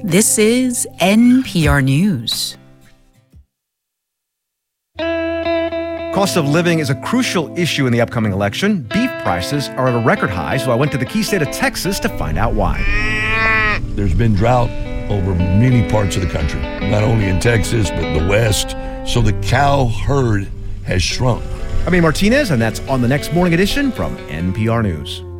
This is NPR News. Cost of living is a crucial issue in the upcoming election. Beef prices are at a record high, so I went to the key state of Texas to find out why. There's been drought over many parts of the country, not only in Texas, but the West. So the cow herd has shrunk. I'm Martinez, and that's on the next morning edition from NPR News.